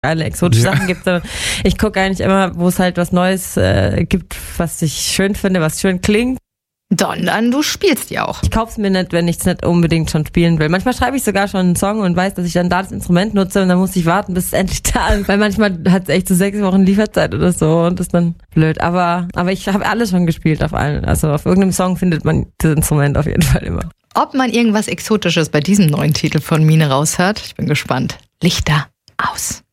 geile exotische Sachen gibt, sondern ich gucke eigentlich immer, wo es halt was Neues gibt, was ich schön finde, was schön klingt. Sondern du spielst ja auch. Ich kauf's mir nicht, wenn ich es nicht unbedingt schon spielen will. Manchmal schreibe ich sogar schon einen Song und weiß, dass ich dann da das Instrument nutze und dann muss ich warten, bis es endlich da ist. Weil manchmal hat es echt so 6 Wochen Lieferzeit oder so und das ist dann blöd. Aber ich habe alles schon gespielt auf allen. Also auf irgendeinem Song findet man das Instrument auf jeden Fall immer. Ob man irgendwas Exotisches bei diesem neuen Titel von Mine raushört, ich bin gespannt. Lichter aus.